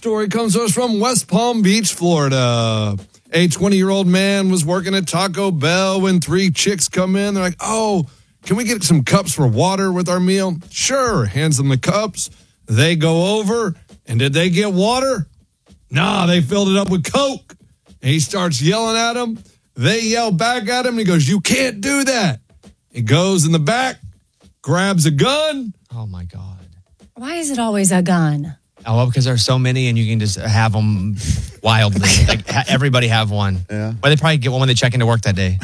story comes to us from West Palm Beach, Florida. A 20-year-old man was working at Taco Bell when 3 chicks come in. They're like, oh, can we get some cups for water with our meal? Sure. Hands them the cups. They go over. And did they get water? Nah, they filled it up with Coke. And he starts yelling at them. They yell back at him. And he goes, you can't do that. He goes in the back, grabs a gun. Oh, my God. Why is it always a gun? Oh, well, because there's so many and you can just have them wildly. Like, everybody have one. Yeah. Or they probably get one when they check into work that day.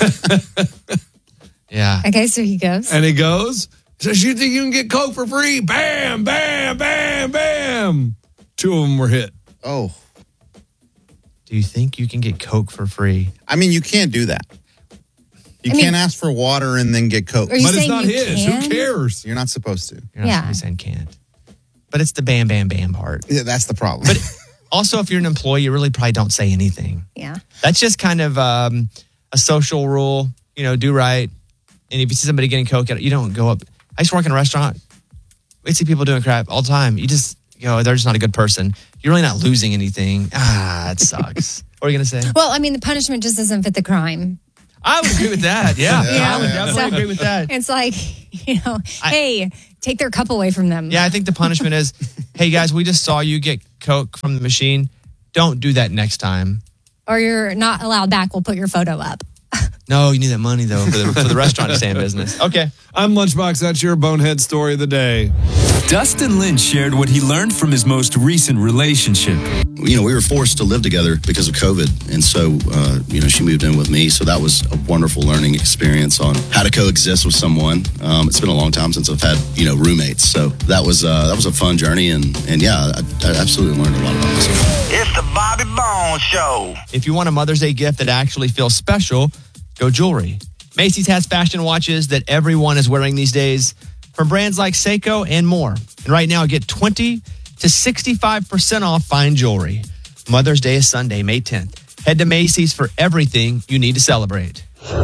Yeah. Okay, so he goes. And he goes, says, you think you can get Coke for free? Bam, bam, bam, bam. 2 of them were hit. Oh. Do you think you can get Coke for free? I mean, you can't do that. You can't ask for water and then get Coke. Are you But it's saying not you his. can? Who cares? You're not supposed to. You're not Yeah. supposed to be saying can't. But it's the bam, bam, bam part. Yeah, that's the problem. But also, if you're an employee, you really probably don't say anything. Yeah. That's just kind of a social rule, do right. And if you see somebody getting Coke, you don't go up. I used to work in a restaurant. We see people doing crap all the time. You just go, they're just not a good person. You're really not losing anything. It sucks. What are you going to say? Well, I mean, the punishment just doesn't fit the crime. I would agree with that. Yeah. Yeah. I would definitely agree with that. It's like, hey, take their cup away from them. Yeah, I think the punishment is, hey, guys, we just saw you get Coke from the machine. Don't do that next time. Or you're not allowed back. We'll put your photo up. No, you need that money, though, for the restaurant to stay in business. Okay. I'm Lunchbox. That's your bonehead story of the day. Dustin Lynch shared what he learned from his most recent relationship. We were forced to live together because of COVID. And so, she moved in with me. So that was a wonderful learning experience on how to coexist with someone. It's been a long time since I've had, roommates. So that was a fun journey. And yeah, I absolutely learned a lot about myself. It's the Bobby Bones Show. If you want a Mother's Day gift that actually feels special, go jewelry. Macy's has fashion watches that everyone is wearing these days from brands like Seiko and more. And right now, get 20 to 65% off fine jewelry. Mother's Day is Sunday, May 10th. Head to Macy's for everything you need to celebrate.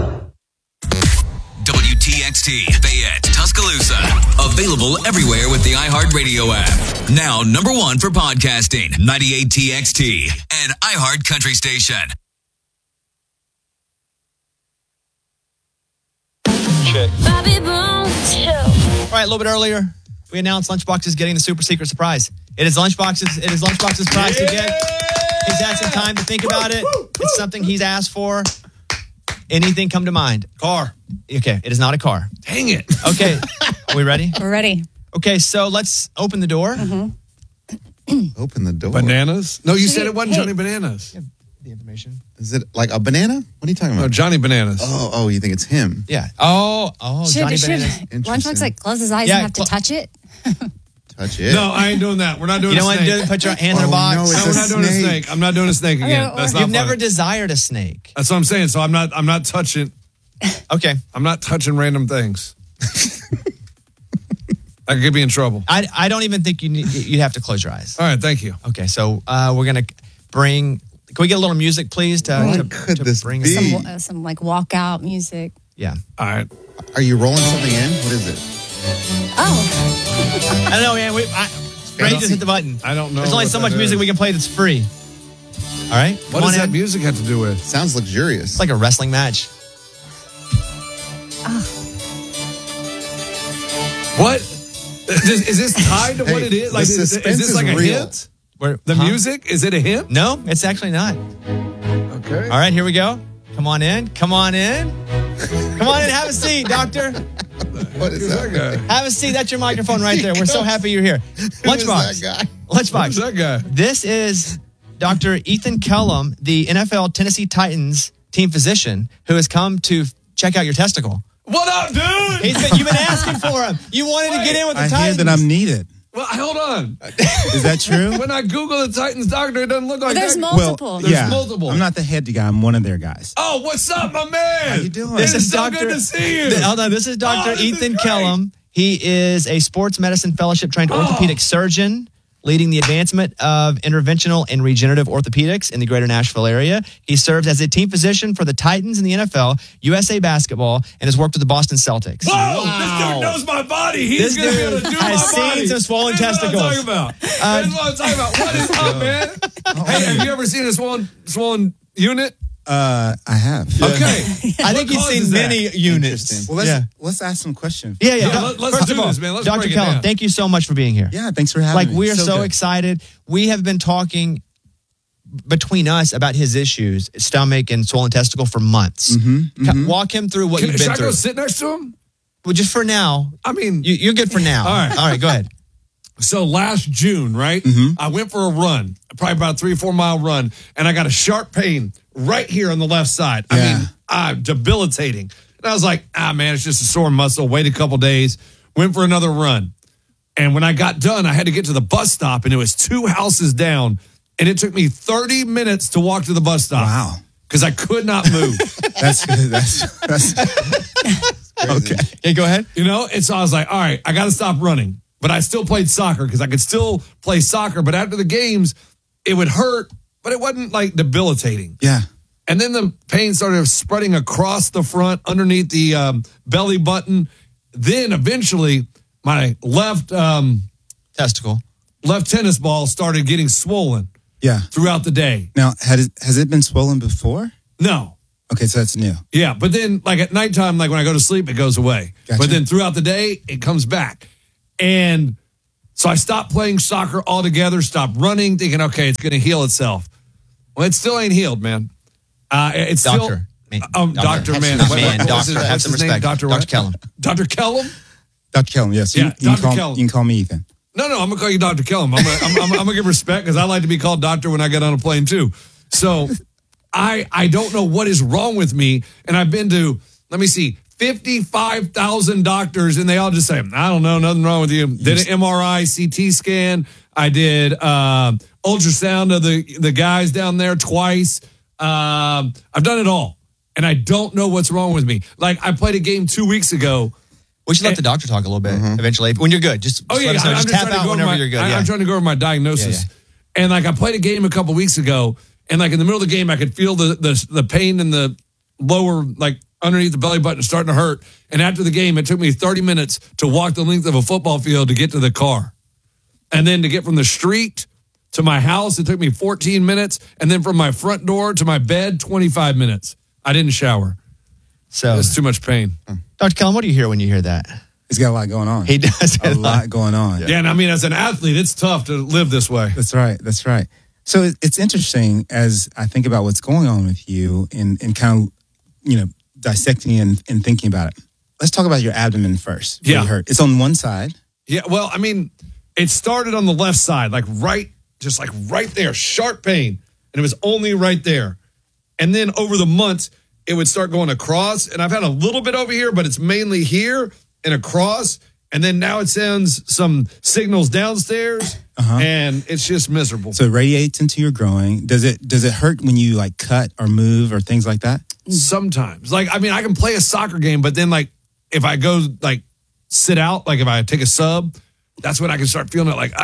WTXT, Fayette, Tuscaloosa. Available everywhere with the iHeartRadio app. Now, number 1 for podcasting, 98TXT, and iHeart Country Station. Bobby Bones Show. All right, a little bit earlier, we announced Lunchbox is getting the super secret surprise. It is Lunchbox's prize to get. He's had some time to think about it. It's something he's asked for. Anything come to mind? Car. Okay, it is not a car. Dang it. Okay, are we ready? We're ready. Okay, so let's open the door. Open the door. Bananas? No, you said it wasn't Johnny Bananas. The information. Is it like a banana? What are you talking about? No, Johnny Bananas. Oh, you think it's him? Yeah. Oh, Johnny Bananas. Lunchbox like close his eyes and have to touch it. Touch it. No, I ain't doing that. We're not doing You a don't want to snake. do it? Put your hand in a box. No, No, we're not doing a snake. I'm not doing a snake again. That's not You've fun. never desired a snake. That's what I'm saying. So I'm not touching. Okay. I'm not touching random things. I could be in trouble. I don't even think you'd have to close your eyes. All right, thank you. Okay, so we're going to bring... Can we get a little music, please? What could this bring be? Some like walkout music. Yeah. All right. Are you rolling something in? What is it? Oh. I don't know, man. Ray just hit the button. I don't know. There's only what so that much music is. we can play that's free. All right? What does that music have to do with? Sounds luxurious. It's like a wrestling match. What? Is this tied to what it is? the Like, is suspense this is like a real. hint? The music? Is it a hint? No, it's actually not. Okay. All right, here we go. Come on in. Come on in. Come on in. Have a seat, doctor. What is that guy? Have a seat. That's your microphone right there. We're so happy you're here. Lunchbox. Who's that guy? Lunchbox. Who's that guy? This is Dr. Ethan Kellum, the NFL Tennessee Titans team physician, who has come to check out your testicle. What up, dude? You've been asking for him. You wanted to get in with the I hear Titans. that I'm needed. Well, hold on. Is that true? When I Google the Titans doctor, it doesn't look like There's that. multiple. There's multiple. I'm not the head guy. I'm one of their guys. Oh, what's up, my man? How you doing? This is so Dr. good to see you. Hold on. This is Dr. Oh, this is Ethan great. Kellum. He is a sports medicine fellowship trained orthopedic surgeon, leading the advancement of interventional and regenerative orthopedics in the greater Nashville area. He serves as a team physician for the Titans in the NFL, USA Basketball, and has worked with the Boston Celtics. Whoa! This dude knows my body. He's going to be able to do my has body. seen some swollen That's testicles. what I'm talking about. That's what I'm talking about. What is up, man? Hey, have you ever seen a swollen unit? I have. Okay. I think he's seen many units. Well, let's ask some questions. Yeah. Let's First do of all, this, man. Let's Dr. break it Kellum, down. thank you so much for being here. Yeah, thanks for having me. We are so good. excited. We have been talking between us about his issues, stomach and swollen testicle, for months. Walk him through what you've been Should I through. go sit next to him? Well, just for now. I mean, You're good for now. All right, go ahead. So last June, right? I went for a run, probably about a 3 or 4 mile run, and I got a sharp pain right here on the left side. Yeah. I mean, debilitating. And I was like, man, it's just a sore muscle. Wait a couple days. Went for another run. And when I got done, I had to get to the bus stop, and it was 2 houses down. And it took me 30 minutes to walk to the bus stop. Wow. Because I could not move. That's Okay. Hey, go ahead. You know? And so I was like, all right, I got to stop running. But I still played soccer because I could still play soccer. But after the games, it would hurt, but it wasn't like debilitating. Yeah. And then the pain started spreading across the front, underneath the belly button. Then eventually, my left Testicle. tennis ball started getting swollen Yeah. throughout the day. Now, has it been swollen before? No. Okay, so that's new. Yeah, but then like at nighttime, like when I go to sleep, it goes away. Gotcha. But then throughout the day, it comes back. And so I stopped playing soccer altogether, stopped running, thinking, okay, it's going to heal itself. Well, it still ain't healed, man. It's Doctor. still... Doctor, man. Doctor. Have some respect. Dr. Dr. Kellum. Dr. Kellum? Dr. Kellum, yes. Yeah, you Dr. Kellum. You can call me Ethan. No, I'm going to call you Dr. Kellum. I'm going to give respect because I like to be called doctor when I get on a plane too. So I don't know what is wrong with me. And I've been to, 55,000 doctors, and they all just say, I don't know, nothing wrong with you. Did an MRI, CT scan. I did ultrasound of the guys down there twice. I've done it all. And I don't know what's wrong with me. Like, I played a game 2 weeks ago. We should let the doctor talk a little bit eventually. When you're good, just let us know. Just tap out whenever you're good. I'm trying to go over my diagnosis. Yeah. And like I played a game a couple weeks ago, and like in the middle of the game, I could feel the pain in the lower, like underneath the belly button starting to hurt. And after the game, it took me 30 minutes to walk the length of a football field to get to the car. And then to get from the street to my house, it took me 14 minutes. And then from my front door to my bed, 25 minutes. I didn't shower. So it's too much pain. Dr. Kellum, what do you hear when you hear that? He's got a lot going on. He does. A lot going on. Yeah, and I mean, as an athlete, it's tough to live this way. That's right. That's right. So it's interesting as I think about what's going on with you and kind of, dissecting and thinking about it. Let's talk about your abdomen first. Yeah. You hurt. It's on one side. Yeah, well, I mean, it started on the left side, like right there, sharp pain. And it was only right there. And then over the months, it would start going across. And I've had a little bit over here, but it's mainly here and across. And then now it sends some signals downstairs. And it's just miserable. So it radiates into your groin. Does it hurt when you like cut or move or things like that? Sometimes. Like, I mean, I can play a soccer game, but then like if I go like sit out, like if I take a sub, that's when I can start feeling it like,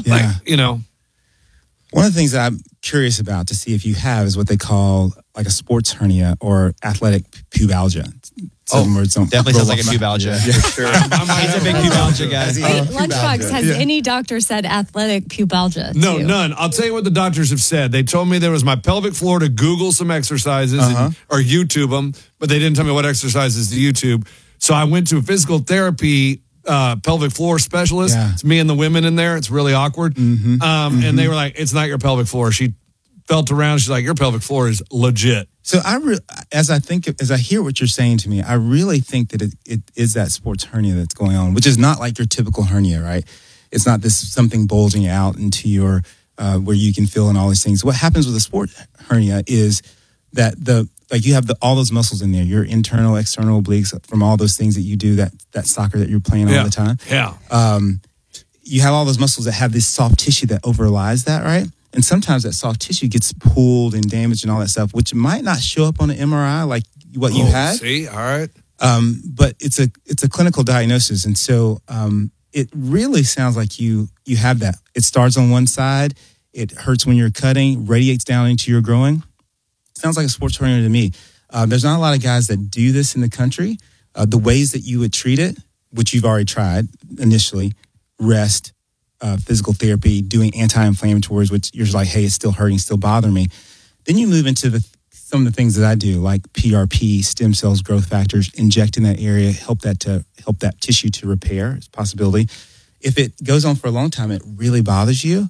One of the things that I'm curious about to see if you have is what they call like a sports hernia or athletic pubalgia. Definitely sounds like a pubalgia. Yeah, for sure. He's a big pubalgia guy. Wait, Lunchbox, has any doctor said athletic pubalgia? No, none. I'll tell you what the doctors have said. They told me there was my pelvic floor to Google some exercises or YouTube them, but they didn't tell me what exercises to YouTube. So I went to a physical therapy pelvic floor specialist. Yeah. It's me and the women in there. It's really awkward. And they were like, it's not your pelvic floor. She felt around. She's like, your pelvic floor is legit. So as I hear what you're saying to me, I really think that it is that sports hernia that's going on, which is not like your typical hernia, right? It's not this something bulging out into your where you can feel and all these things. What happens with a sports hernia is that you have all those muscles in there, your internal, external obliques from all those things that you do, that soccer that you're playing all the time. Yeah. You have all those muscles that have this soft tissue that overlies that, right? And sometimes that soft tissue gets pulled and damaged and all that stuff, which might not show up on an MRI like what you had. See, all right. But it's a clinical diagnosis. And so it really sounds like you have that. It starts on one side. It hurts when you're cutting, radiates down into your growing. Sounds like a sports hernia to me. There's not a lot of guys that do this in the country. The ways that you would treat it, which you've already tried initially, rest, physical therapy, doing anti-inflammatories, which you're like, hey, it's still hurting, still bothering me. Then you move into some of the things that I do, like PRP, stem cells, growth factors, inject in that area, help that tissue to repair. It's a possibility. If it goes on for a long time, it really bothers you,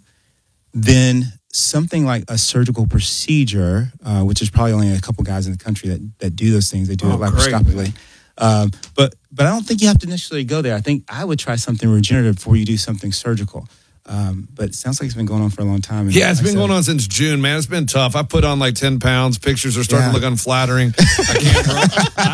then something like a surgical procedure, which is probably only a couple guys in the country that do those things. They do it laparoscopically. But I don't think you have to necessarily go there. I think I would try something regenerative before you do something surgical. But it sounds like it's been going on for a long time. And yeah, it's been going on since June, man. It's been tough. I put on like 10 pounds. Pictures are starting to look unflattering. I can't run.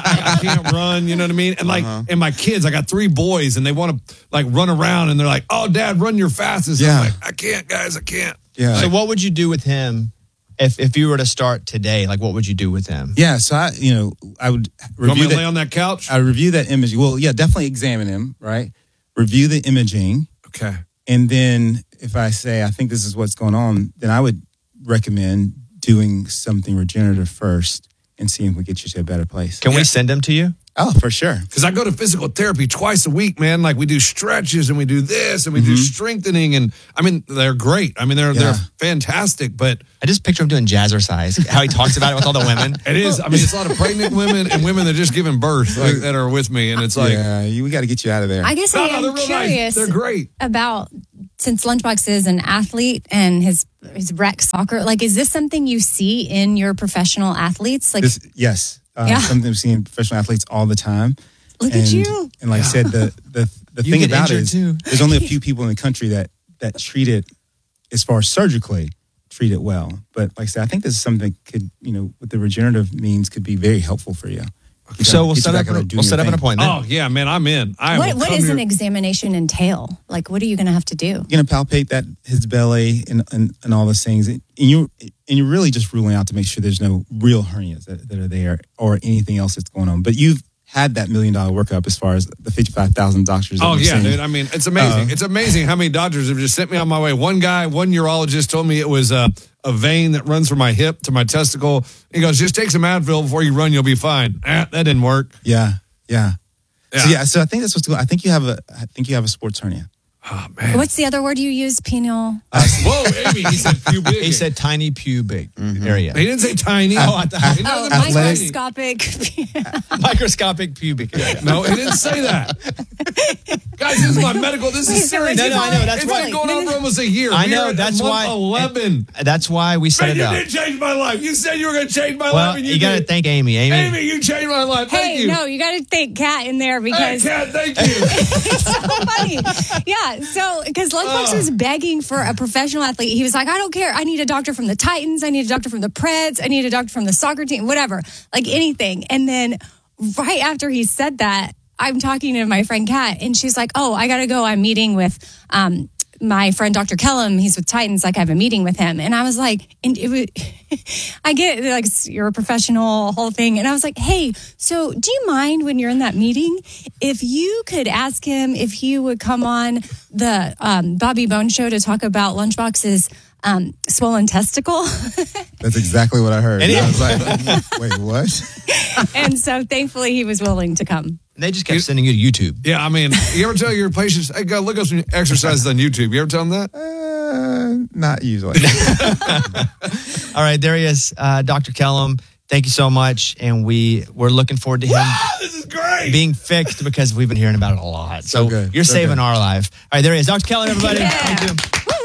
I can't run, you know what I mean? And and my kids, I got 3 boys, and they want to like run around, and they're like, oh, Dad, run your fastest. Yeah. I'm like, I can't, guys, I can't. Yeah. So what would you do with him if you were to start today? Like, what would you do with him? Yeah, so I would review lay on that couch? I review that image. Well, yeah, definitely examine him, right? Review the imaging. Okay. And then if I say, I think this is what's going on, then I would recommend doing something regenerative first and seeing if we get you to a better place. Can we send him to you? Oh, for sure. Because I go to physical therapy twice a week, man. Like we do stretches and we do this and we do strengthening. And I mean, they're great. I mean, they're fantastic. But I just picture him doing jazzercise, how he talks about it with all the women. It is. I mean, it's a lot of pregnant women and women that just given birth that are with me. And it's like, we got to get you out of there. I guess I'm they're real curious. Nice. They're great. About, since Lunchbox is an athlete and his rec soccer, like, is this something you see in your professional athletes? Like, yes. Something I've seen in professional athletes all the time. Look at you. And like I said, the thing about it is there's only a few people in the country that treat it, as far as surgically, treat it well. But like I said, I think this is something that could, with the regenerative means, could be very helpful for you. So we'll set up an appointment. Oh, yeah, man, I'm in. What does an examination entail? Like, what are you going to have to do? You're going to palpate his belly and all those things. And you're really just ruling out to make sure there's no real hernias that are there or anything else that's going on. But you've had that $1 million workup as far as the 55,000 doctors. Oh, yeah, dude. I mean, it's amazing. It's amazing how many doctors have just sent me on my way. One urologist told me it was a vein that runs from my hip to my testicle. He goes, just take some Advil before you run, you'll be fine. That didn't work. Yeah. So I think that's what's going on. I think you have a sports hernia. Oh, man. What's the other word you use? Penile? Whoa, Amy, he said pubic. He said tiny pubic area. He didn't say tiny. Microscopic. Microscopic pubic area. No, he didn't say that. Guys, this is my medical. This is serious. No, I know. That's it's why. been going on for almost a year. I know. That's why. 11. That's why we set it up. You did change my life. You said you were going to change my life. Well, And you got to thank Amy. Amy, you changed my life. Thank you. No, you got to thank Kat in there because. Hey, Kat, thank you. It's so funny. Yeah. So, because Lunchbox was begging for a professional athlete. He was like, I don't care. I need a doctor from the Titans. I need a doctor from the Preds. I need a doctor from the soccer team, whatever, like anything. And then right after he said that, I'm talking to my friend Kat, and she's like, oh, I got to go. I'm meeting with my friend Dr. Kellum. He's with Titans. Like, I have a meeting with him. And I was like, and it was, I get it, like, you're a professional, whole thing. And I was like, hey, so do you mind when you're in that meeting, if you could ask him if he would come on the Bobby Bones show to talk about Lunchbox's swollen testicle? That's exactly what I heard. And I was like, wait, what? And so thankfully he was willing to come. They just kept sending you to YouTube. Yeah, I mean, you ever tell your patients, hey, go look up some exercises on YouTube? You ever tell them that? Not usually. All right, there he is, Dr. Kellum. Thank you so much, and we're looking forward to him this is great. being fixed because we've been hearing about it a lot. So good. You're saving our life. All right, there he is. Dr. Kellum, everybody. Yeah. Thank you.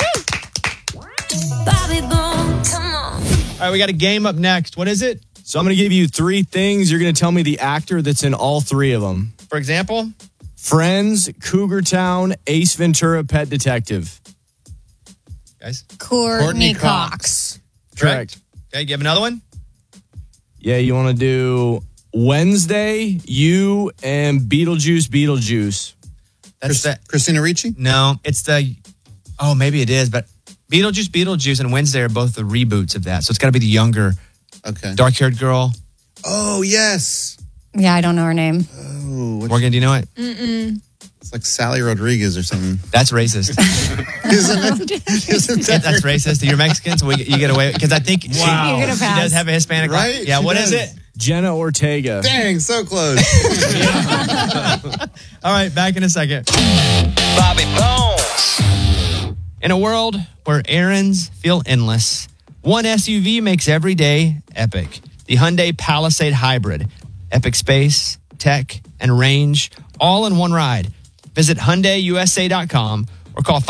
Bobby Bones, come on. All right, we got a game up next. What is it? So I'm going to give you 3 things. You're going to tell me the actor that's in all 3 of them. For example? Friends, Cougar Town, Ace Ventura, Pet Detective. Guys? Courtney Cox. Correct. Okay, you have another one? Yeah, you want to do Wednesday, You, and Beetlejuice. That's Christina Ricci? No, it's the... Oh, maybe it is, but Beetlejuice, and Wednesday are both the reboots of that. So it's got to be the younger, dark-haired girl. Oh, yes. Yeah, I don't know her name. Oh, Morgan, do you know it? It's like Sally Rodriguez or something. That's racist. Isn't it? Isn't that That's racist. You're Mexican, so you get away because I think she does have a Hispanic. Right? Yeah. She What does. is it? Jenna Ortega. Dang, so close. All right, back in a second. Bobby Bones. In a world where errands feel endless, one SUV makes every day epic. The Hyundai Palisade Hybrid. Epic space, tech, and range, all in one ride. Visit HyundaiUSA.com or call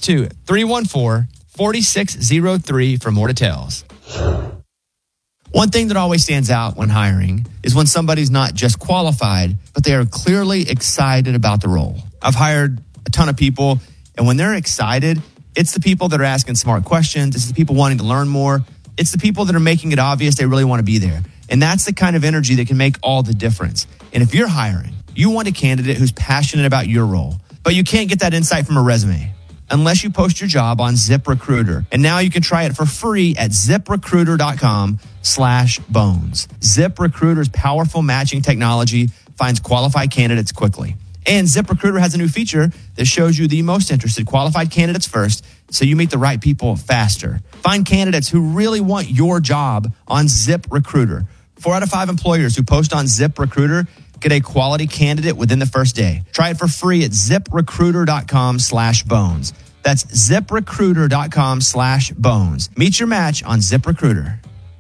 562-314-4603 for more details. One thing that always stands out when hiring is when somebody's not just qualified, but they are clearly excited about the role. I've hired a ton of people, and when they're excited, it's the people that are asking smart questions. It's the people wanting to learn more. It's the people that are making it obvious they really want to be there. And that's the kind of energy that can make all the difference. And if you're hiring, you want a candidate who's passionate about your role, but you can't get that insight from a resume unless you post your job on ZipRecruiter. And now you can try it for free at ZipRecruiter.com/bones. ZipRecruiter's powerful matching technology finds qualified candidates quickly. And ZipRecruiter has a new feature that shows you the most interested qualified candidates first, so you meet the right people faster. Find candidates who really want your job on ZipRecruiter. 4 out of 5 employers who post on ZipRecruiter get a quality candidate within the first day. Try it for free at ZipRecruiter.com/bones. That's ZipRecruiter.com/bones. Meet your match on ZipRecruiter.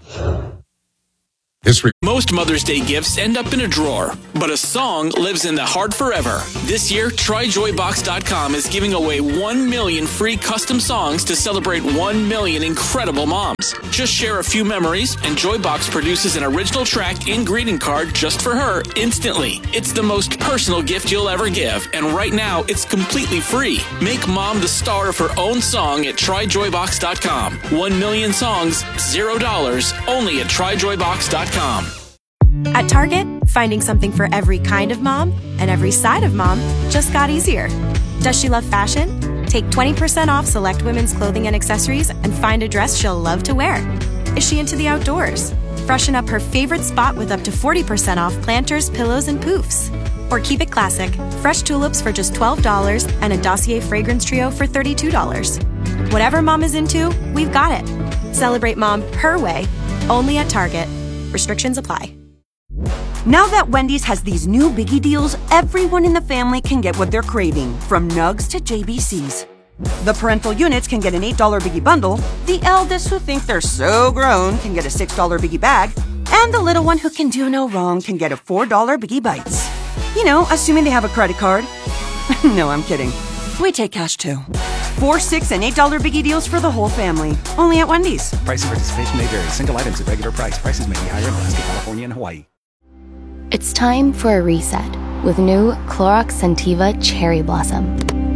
Most Mother's Day gifts end up in a drawer, but a song lives in the heart forever. This year, TryJoyBox.com is giving away 1 million free custom songs to celebrate 1 million incredible moms. Just share a few memories, and Joybox produces an original track and greeting card just for her instantly. It's the most personal gift you'll ever give, and right now, it's completely free. Make mom the star of her own song at TryJoyBox.com. 1 million songs, $0, only at TryJoyBox.com. At Target, finding something for every kind of mom and every side of mom just got easier. Does she love fashion? Take 20% off select women's clothing and accessories and find a dress she'll love to wear. Is she into the outdoors? Freshen up her favorite spot with up to 40% off planters, pillows, and poofs. Or keep it classic, fresh tulips for just $12 and a Dossier fragrance trio for $32. Whatever mom is into, we've got it. Celebrate mom her way, only at Target. Restrictions apply. Now that Wendy's has these new biggie deals, everyone in the family can get what they're craving, from nugs to JBCs. The parental units can get an $8 biggie bundle, the eldest who think they're so grown can get a $6 biggie bag, and the little one who can do no wrong can get a $4 biggie bites. You know, assuming they have a credit card. No, I'm kidding. We take cash too. 4, 6, and $8 biggie deals for the whole family. Only at Wendy's. Price and participation may vary. Single items at regular price. Prices may be higher in Alaska, California, and Hawaii. It's time for a reset with new Clorox Scentiva Cherry Blossom.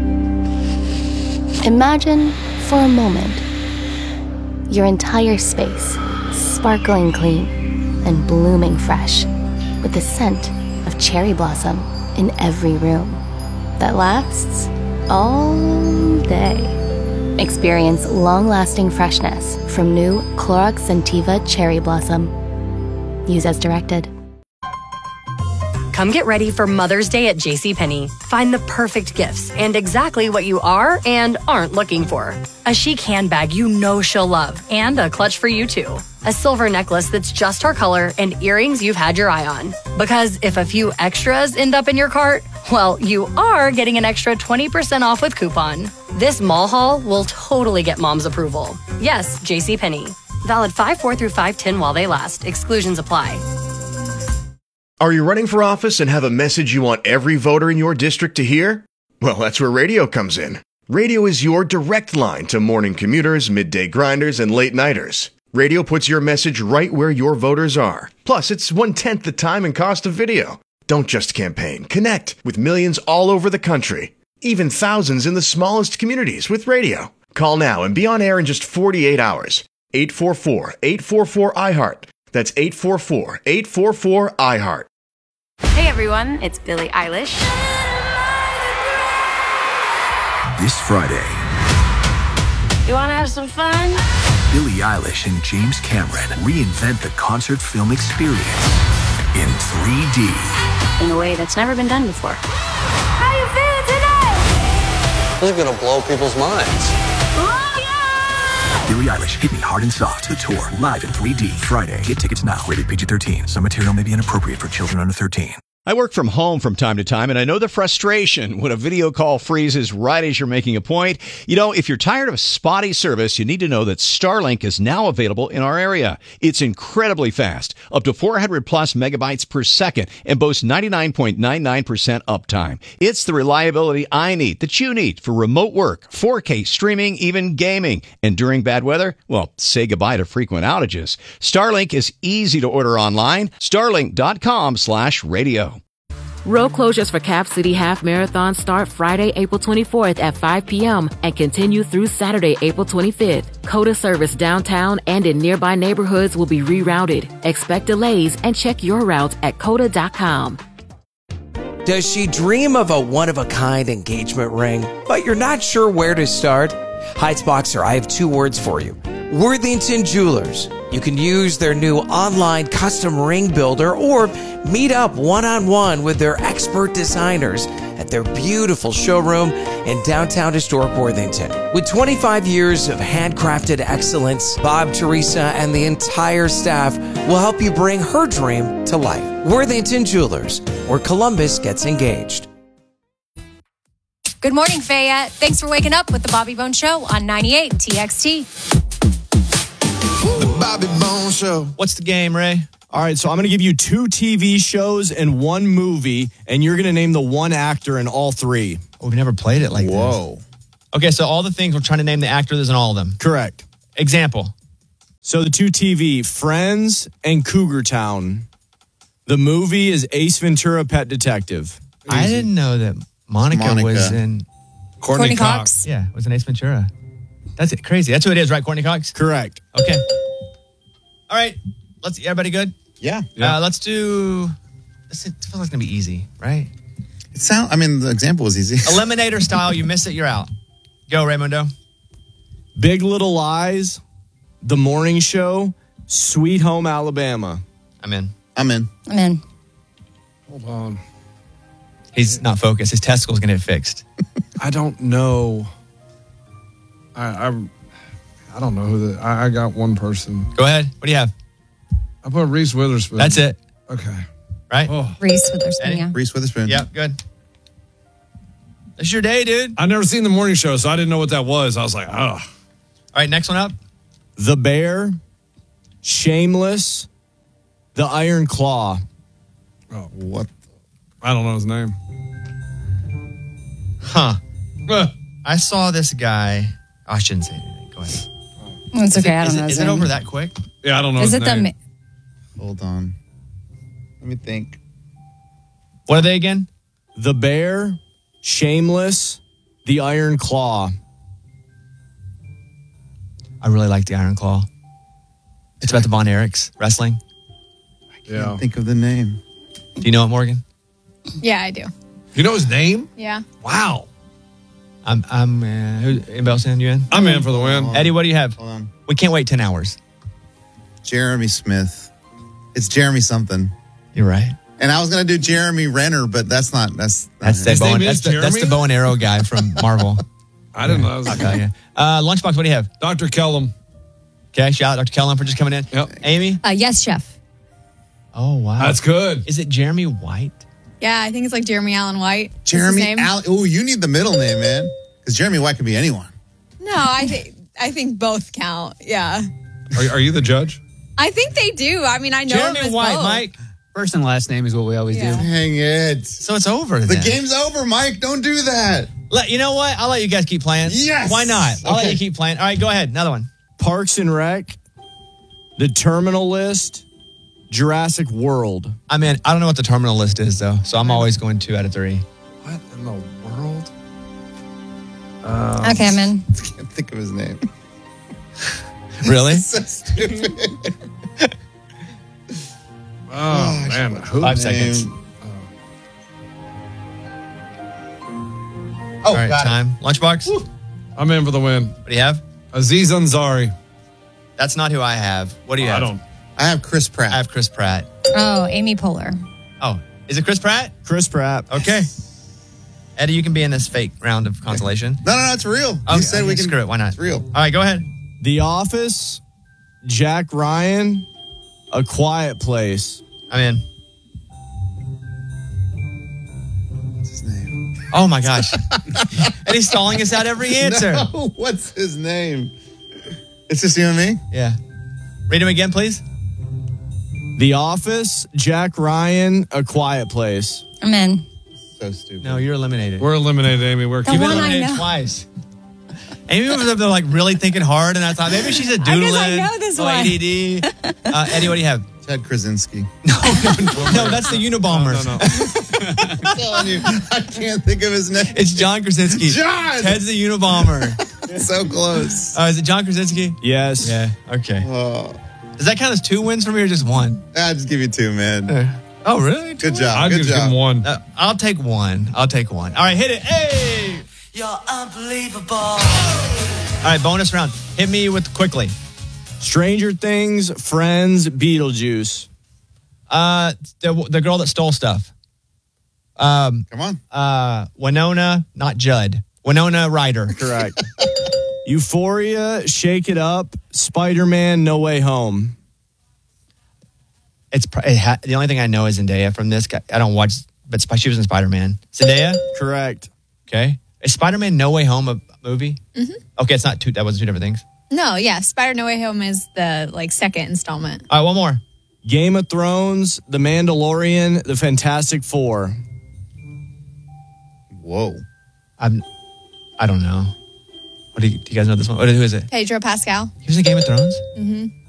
Imagine, for a moment, your entire space sparkling clean and blooming fresh with the scent of cherry blossom in every room that lasts all day. Experience long-lasting freshness from new Clorox Scentiva Cherry Blossom. Use as directed. Come get ready for Mother's Day at JCPenney. Find the perfect gifts and exactly what you are and aren't looking for. A chic handbag you know she'll love and a clutch for you too. A silver necklace that's just her color and earrings you've had your eye on. Because if a few extras end up in your cart, well, you are getting an extra 20% off with coupon. This mall haul will totally get mom's approval. Yes, JCPenney. Valid 5/4 through 5/10 while they last. Exclusions apply. Are you running for office and have a message you want every voter in your district to hear? Well, that's where radio comes in. Radio is your direct line to morning commuters, midday grinders, and late nighters. Radio puts your message right where your voters are. Plus, it's 1/10 the time and cost of video. Don't just campaign. Connect with millions all over the country. Even thousands in the smallest communities with radio. Call now and be on air in just 48 hours. 844-844-iHeart. That's 844-844-iHeart. Hey everyone, it's Billie Eilish. This Friday, You want to have some fun? Billie Eilish and James Cameron reinvent the concert film experience in 3D. In a way that's never been done before. How you you feeling tonight? This is gonna blow people's minds. Billie Eilish, Hit Me Hard and Soft, the tour, live in 3D, Friday. Get tickets now. Rated PG-13. Some material may be inappropriate for children under 13. I work from home from time to time, and I know the frustration when a video call freezes right as you're making a point. You know, if you're tired of spotty service, you need to know that Starlink is now available in our area. It's incredibly fast, up to 400 plus megabytes per second, and boasts 99.99% uptime. It's the reliability I need, that you need, for remote work, 4K streaming, even gaming. And during bad weather, well, say goodbye to frequent outages. Starlink is easy to order online. Starlink.com/radio. Road closures for Cap City Half Marathon start Friday, April 24th at 5 p.m. and continue through Saturday, April 25th. COTA service downtown and in nearby neighborhoods will be rerouted. Expect delays and check your route at COTA.com. Does she dream of a one-of-a-kind engagement ring, but you're not sure where to start? Heights Boxer, I have two words for you. Worthington Jewelers. You can use their new online custom ring builder or meet up one-on-one with their expert designers at their beautiful showroom in downtown historic Worthington. With 25 years of handcrafted excellence, Bob, Teresa, and the entire staff will help you bring her dream to life. Worthington Jewelers, where Columbus gets engaged. Good morning, Fayette. Thanks for waking up with the Bobby Bone Show on 98 TXT. The Bobby Bone Show. What's the game, Ray? All right, so I'm going to give you 2 TV shows and 1 movie, and you're going to name the one actor in all 3. Oh, we've never played it like Whoa. this. Okay, so all the things, we're trying to name the actors in all of them. Correct. Example. So the 2 TV, Friends and Cougar Town. The movie is Ace Ventura, Pet Detective. I didn't know that Monica. was in... Courtney Cox. Yeah, was in Ace Ventura. That's it, crazy. That's who it is, right? Courtney Cox? Correct. Okay. All right. Everybody good? Yeah. Let's do... It feels like it's going to be easy, right? The example was easy. Eliminator style. You miss it, you're out. Go, Raymundo. Big Little Lies, The Morning Show, Sweet Home Alabama. I'm in. I'm in. Hold on. He's not focused. His testicle's going to get fixed. I don't know. I don't know who I got one person. Go ahead. What do you have? I put Reese Witherspoon. That's it. Okay. Right? Reese Witherspoon, yeah. Reese Witherspoon. Yep, good. That's your day, dude. I've never seen The Morning Show, so I didn't know what that was. I was like, oh. All right, next one up. The Bear, Shameless, The Iron Claw. Oh, what? I don't know his name. Huh. I saw this guy. Oh, I shouldn't say anything. Go ahead. It's okay. I don't know. Is it over that quick? Yeah, I don't know Is his it name. Hold on. Let me think. What are they again? The Bear, Shameless, The Iron Claw. I really like the Iron Claw. It's about the Von Erichs wrestling. Yeah. Think of the name. Do you know it, Morgan? Yeah, I do. You know his name? Yeah. Wow. Anybody else in? You in? I'm in for the win. Eddie, what do you have? Hold on. We can't wait 10 hours. Jeremy Smith. It's Jeremy something. You're right. And I was going to do Jeremy Renner, but that's not. That's the bow and arrow guy from Marvel. I didn't know. Okay. Lunchbox, what do you have? Dr. Kellum. Okay, shout out Dr. Kellum for just coming in. Yep. Amy? Yes, Chef. Oh, wow. That's good. Is it Jeremy White? Yeah, I think it's like Jeremy Allen White. Jeremy Allen. Oh, you need the middle name, man. Because Jeremy White could be anyone. No, I think both count. Yeah. Are you the judge? I think they do. I mean, I know Jeremy them as White, both. Mike. First and last name is what we always do. Dang it. So it's over The then. game's over, Mike. Don't do that. You know what? I'll let you guys keep playing. Yes. Why not? I'll let you keep playing. All right, go ahead. Another one. Parks and Rec, The Terminal List, Jurassic World. I mean, I don't know what the terminal list is, though, so I'm always going 2 out of 3. What in the world? Okay, I'm in. I can't think of his name. Really? So stupid. Oh, man. 5 seconds. Oh, All right, got time. Lunchbox? What I'm in for the win. do you have? Aziz Ansari. That's not who I have. What do you have? I have Chris Pratt. I have Chris Pratt. Oh, Amy Poehler. Oh, is it Chris Pratt? Chris Pratt. Okay. Eddie, you can be in this fake round of consolation. No, it's real. Okay, You said we can. screw it. Why not? It's real. All right, go ahead. The Office, Jack Ryan, A Quiet Place. I'm in. What's his name? Oh my gosh. And he's stalling us out every answer. No, what's his name? It's just you and me? Yeah. Read him again, please. The Office, Jack Ryan, A Quiet Place. I'm in. So stupid. No, you're eliminated. We're eliminated, Amy. We're The You've been one I eliminated know. twice. Amy was up there like really thinking hard, and I thought maybe she's a doodling. guess I know this one. ADD. Eddie, what do you have? Ted Krasinski. No, that's the Unabombers. No. I'm telling you, I can't think of his name. It's John Krasinski. John! Ted's the Unabomber. So close. Is it John Krasinski? Yes. Yeah. Okay. Oh, Does that count as 2 wins for me or just 1? I'll just give you 2, man. Oh, really? Good job. I'll Good just give job. him 1. I'll take 1. All right, hit it. Hey! You're unbelievable. All right, bonus round. Hit me with quickly. Stranger Things, Friends, Beetlejuice. The girl that stole stuff. Come on. Winona, not Judd. Winona Ryder. Correct. Euphoria, Shake It Up, Spider-Man, No Way Home. The only thing I know is Zendaya from this. I don't watch, but she was in Spider-Man. Zendaya? Correct. Okay. Is Spider-Man No Way Home a movie? Mm-hmm. Okay, it's not two. That was 2 different things. No, yeah. Spider No Way Home is the second installment. All right, one more. Game of Thrones, The Mandalorian, The Fantastic Four. Whoa. I don't know. Do you guys know this one? Who is it? Pedro Pascal. He was in Game of Thrones? Mm-hmm.